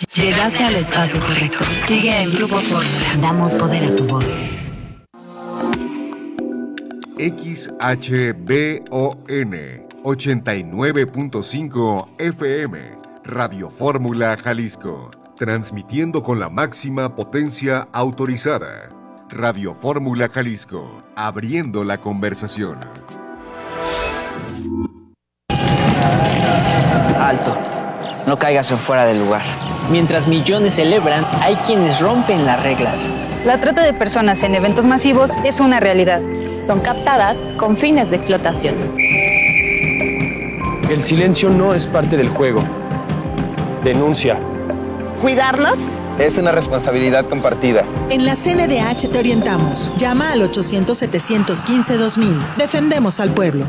Llegaste al espacio correcto. Sigue en Grupo Fórmula. Damos poder a tu voz. XHBON 89.5 FM, Radio Fórmula Jalisco, transmitiendo con la máxima potencia autorizada. Radio Fórmula Jalisco, abriendo la conversación. Alto, no caigas en fuera del lugar. Mientras millones celebran, hay quienes rompen las reglas. La trata de personas en eventos masivos es una realidad. Son captadas con fines de explotación. El silencio no es parte del juego. Denuncia. ¿Cuidarnos? Es una responsabilidad compartida. En la CNDH te orientamos. Llama al 800-715-2000. Defendemos al pueblo.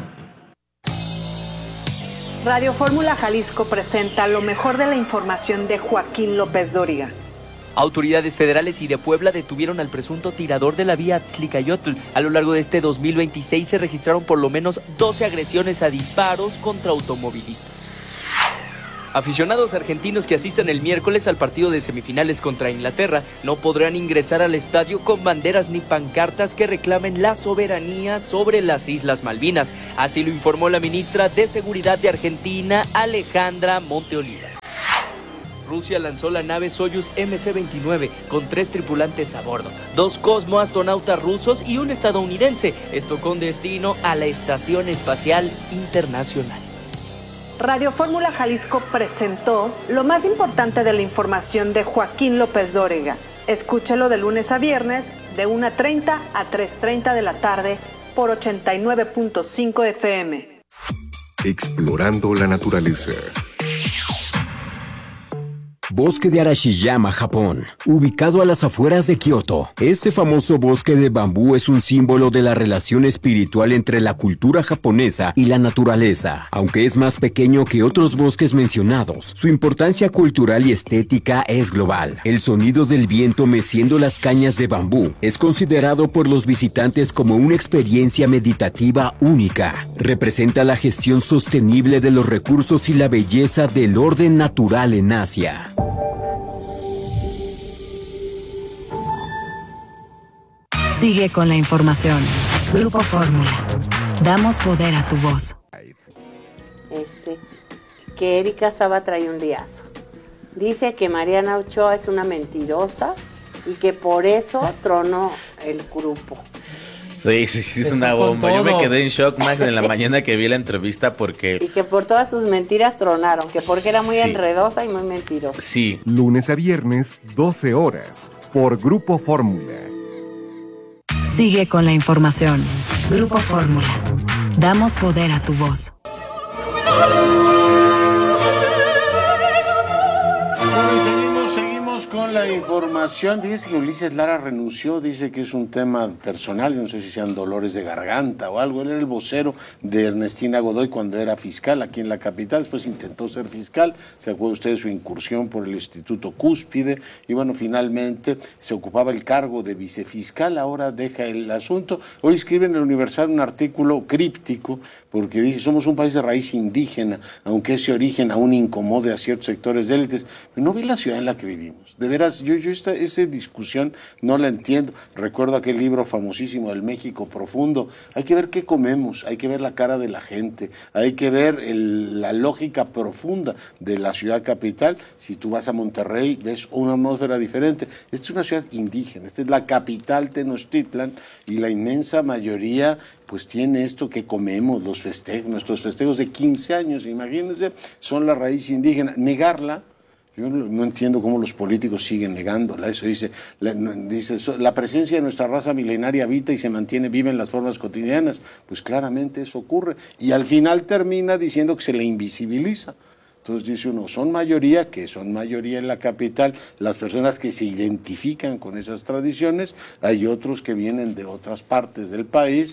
Radio Fórmula Jalisco presenta lo mejor de la información de Joaquín López Dóriga. Autoridades federales y de Puebla detuvieron al presunto tirador de la vía Atzlicayotl. A lo largo de este 2026 se registraron por lo menos 12 agresiones a disparos contra automovilistas. Aficionados argentinos que asistan el miércoles al partido de semifinales contra Inglaterra no podrán ingresar al estadio con banderas ni pancartas que reclamen la soberanía sobre las Islas Malvinas. Así lo informó la ministra de Seguridad de Argentina, Alejandra Monteoliva. Rusia lanzó la nave Soyuz MC-29 con 3 tripulantes a bordo, 2 cosmoastronautas rusos y un estadounidense, esto con destino a la Estación Espacial Internacional. Radio Fórmula Jalisco presentó lo más importante de la información de Joaquín López Dóriga. Escúchelo de lunes a viernes de 1:30 a 3:30 de la tarde por 89.5 FM. Explorando la naturaleza. Bosque de Arashiyama, Japón, ubicado a las afueras de Kioto. Este famoso bosque de bambú es un símbolo de la relación espiritual entre la cultura japonesa y la naturaleza. Aunque es más pequeño que otros bosques mencionados, su importancia cultural y estética es global. El sonido del viento meciendo las cañas de bambú es considerado por los visitantes como una experiencia meditativa única. Representa la gestión sostenible de los recursos y la belleza del orden natural en Asia. Sigue con la información. Grupo Fórmula. Damos poder a tu voz. Que Erika Saba trae un liazo. Dice que Mariana Ochoa es una mentirosa y que por eso tronó el grupo. Sí, es una bomba. Yo me quedé en shock, Max, en la mañana que vi la entrevista porque... Y que por todas sus mentiras tronaron, que porque era muy enredosa y muy mentirosa. Sí. Lunes a viernes, 12 horas, por Grupo Fórmula. Sigue con la información. Grupo Fórmula. Damos poder a tu voz. Seguimos con la información. Fíjense que Ulises Lara renunció, dice que es un tema personal, no sé si sean dolores de garganta o algo. Él era el vocero de Ernestina Godoy cuando era fiscal aquí en la capital, después intentó ser fiscal, se acuerda usted de su incursión por el Instituto Cúspide, y bueno, finalmente se ocupaba el cargo de vicefiscal, ahora deja el asunto. Hoy escribe en el Universal un artículo críptico, porque dice, somos un país de raíz indígena, aunque ese origen aún incomode a ciertos sectores de élites. Pero no ve la ciudad en la que vivimos. De veras, yo esa discusión no la entiendo. Recuerdo aquel libro famosísimo del México Profundo. Hay que ver qué comemos, hay que ver la cara de la gente, hay que ver la lógica profunda de la ciudad capital. Si tú vas a Monterrey, ves una atmósfera diferente. Esta es una ciudad indígena, esta es la capital Tenochtitlan, y la inmensa mayoría pues tiene esto que comemos, los festejos, nuestros festejos de 15 años, imagínense, son la raíz indígena. Negarla, yo no entiendo cómo los políticos siguen negándola. Eso dice, la presencia de nuestra raza milenaria habita y se mantiene viva en las formas cotidianas. Pues claramente eso ocurre. Y al final termina diciendo que se le invisibiliza. Entonces dice uno, son mayoría, que son mayoría en la capital, las personas que se identifican con esas tradiciones. Hay otros que vienen de otras partes del país,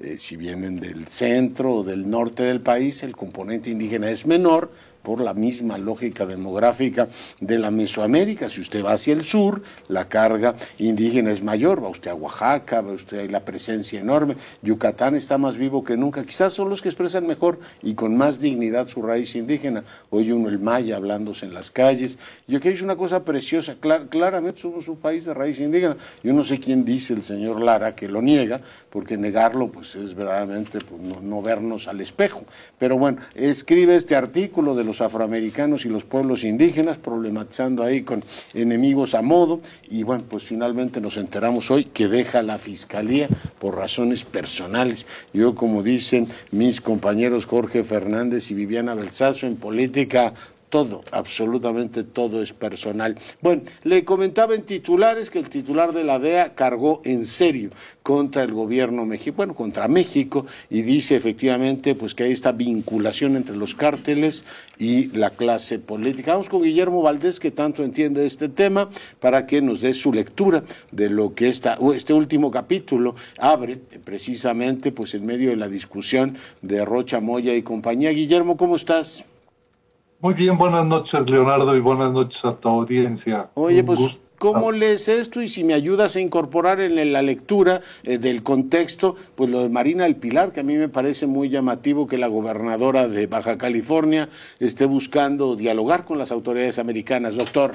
si vienen del centro o del norte del país, el componente indígena es menor, por la misma lógica demográfica de la Mesoamérica. Si usted va hacia el sur, la carga indígena es mayor, va usted a Oaxaca, va usted, hay la presencia enorme, Yucatán está más vivo que nunca, quizás son los que expresan mejor y con más dignidad su raíz indígena. Oye uno el maya hablándose en las calles, y aquí es una cosa preciosa, claramente somos un país de raíz indígena. Yo no sé quién dice el señor Lara que lo niega, porque negarlo pues es verdaderamente pues, no vernos al espejo. Pero bueno, escribe este artículo de los afroamericanos y los pueblos indígenas, problematizando ahí con enemigos a modo, y bueno, pues finalmente nos enteramos hoy que deja la fiscalía por razones personales. Yo, como dicen mis compañeros Jorge Fernández y Viviana Belsazo, en política todo, absolutamente todo es personal. Bueno, le comentaba en titulares que el titular de la DEA cargó en serio contra el gobierno mexicano, bueno, contra México, y dice efectivamente pues que hay esta vinculación entre los cárteles y la clase política. Vamos con Guillermo Valdés, que tanto entiende de este tema, para que nos dé su lectura de lo que este último capítulo abre precisamente pues en medio de la discusión de Rocha Moya y compañía. Guillermo, ¿cómo estás? Muy bien, buenas noches, Leonardo, y buenas noches a tu audiencia. Oye, pues, ¿cómo lees esto? Y si me ayudas a incorporar en la lectura del contexto, pues lo de Marina del Pilar, que a mí me parece muy llamativo que la gobernadora de Baja California esté buscando dialogar con las autoridades americanas, doctor.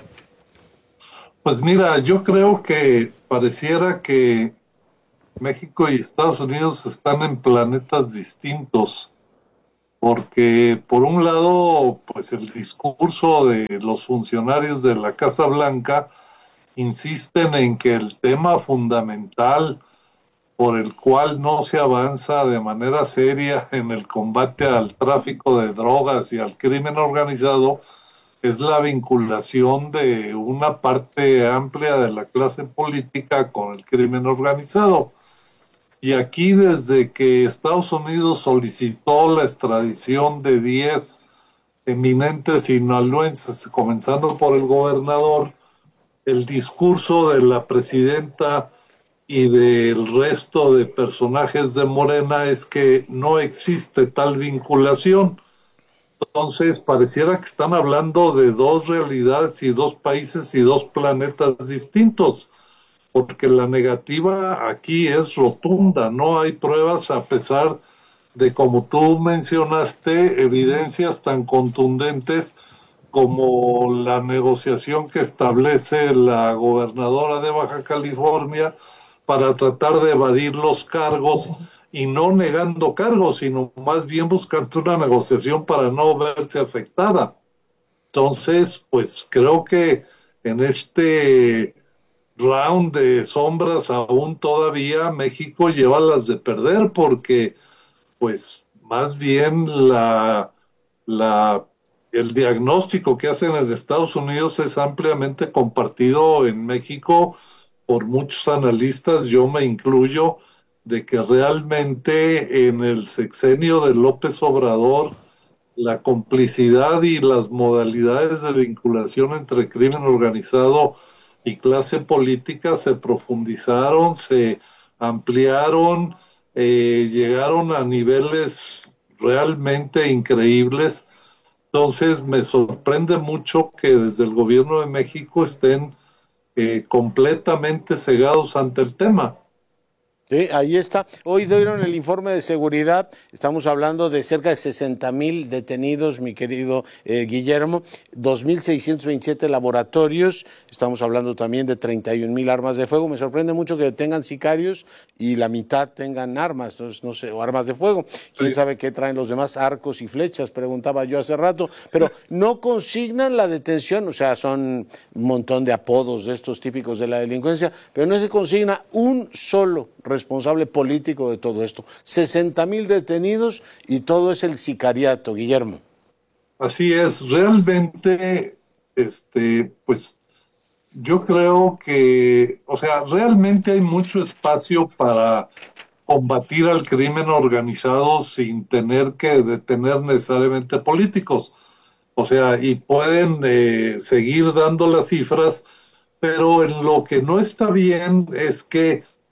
Pues mira, yo creo que pareciera que México y Estados Unidos están en planetas distintos. Porque por un lado, pues el discurso de los funcionarios de la Casa Blanca insisten en que el tema fundamental por el cual no se avanza de manera seria en el combate al tráfico de drogas y al crimen organizado es la vinculación de una parte amplia de la clase política con el crimen organizado. Y aquí, desde que Estados Unidos solicitó la extradición de 10 eminentes sinaloenses, comenzando por el gobernador, el discurso de la presidenta y del resto de personajes de Morena es que no existe tal vinculación. Entonces, pareciera que están hablando de dos realidades y dos países y dos planetas distintos, porque la negativa aquí es rotunda, no hay pruebas a pesar de, como tú mencionaste, evidencias tan contundentes como la negociación que establece la gobernadora de Baja California para tratar de evadir los cargos, y no negando cargos, sino más bien buscando una negociación para no verse afectada. Entonces, pues creo que en este round de sombras aún todavía México lleva las de perder, porque pues más bien el diagnóstico que hacen en Estados Unidos es ampliamente compartido en México por muchos analistas, yo me incluyo, de que realmente en el sexenio de López Obrador la complicidad y las modalidades de vinculación entre crimen organizado y clase política se profundizaron, se ampliaron, llegaron a niveles realmente increíbles. Entonces me sorprende mucho que desde el gobierno de México estén completamente cegados ante el tema. Sí, ahí está. Hoy dieron el informe de seguridad. Estamos hablando de cerca de 60,000 detenidos, mi querido Guillermo. 2,627 laboratorios. Estamos hablando también de 31,000 armas de fuego. Me sorprende mucho que tengan sicarios y la mitad tengan armas, entonces, no sé, o armas de fuego. ¿Quién sabe qué traen los demás? Arcos y flechas, preguntaba yo hace rato. Pero no consignan la detención, o sea, son un montón de apodos de estos típicos de la delincuencia, pero no se consigna un solo responsable político de todo esto. 60,000 detenidos y todo es el sicariato, Guillermo. Así es, realmente, pues yo creo que, o sea, realmente hay mucho espacio para combatir al crimen organizado sin tener que detener necesariamente políticos. O sea, y pueden seguir dando las cifras, pero en lo que no está bien es que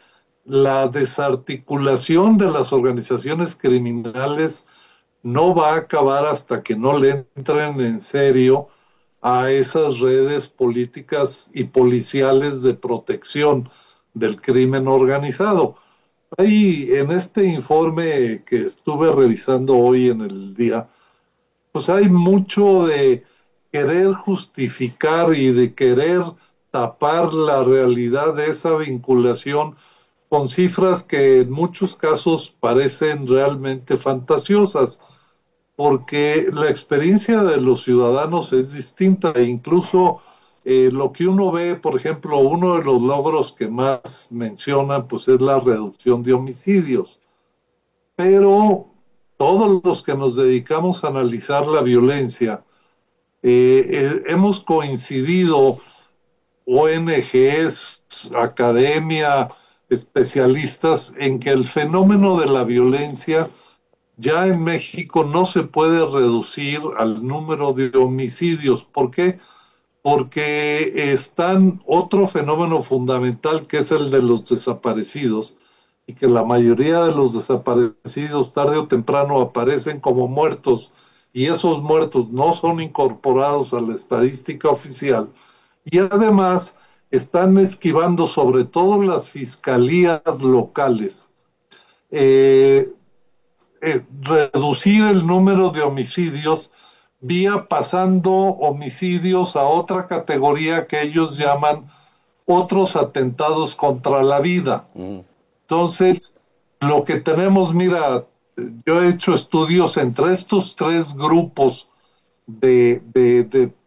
la desarticulación de las organizaciones criminales no va a acabar hasta que no le entren en serio a esas redes políticas y policiales de protección del crimen organizado. Hay en este informe que estuve revisando hoy en el día, pues hay mucho de querer justificar y de querer tapar la realidad de esa vinculación con cifras que en muchos casos parecen realmente fantasiosas, porque la experiencia de los ciudadanos es distinta e incluso lo que uno ve, por ejemplo, uno de los logros que más mencionan pues es la reducción de homicidios, pero todos los que nos dedicamos a analizar la violencia hemos coincidido, ONGs, academia, especialistas, en que el fenómeno de la violencia ya en México no se puede reducir al número de homicidios. ¿Por qué? Porque están otro fenómeno fundamental que es el de los desaparecidos, y que la mayoría de los desaparecidos tarde o temprano aparecen como muertos, y esos muertos no son incorporados a la estadística oficial, y además están esquivando sobre todo las fiscalías locales reducir el número de homicidios vía pasando homicidios a otra categoría que ellos llaman otros atentados contra la vida. Entonces, lo que tenemos, mira, yo he hecho estudios entre estos tres grupos de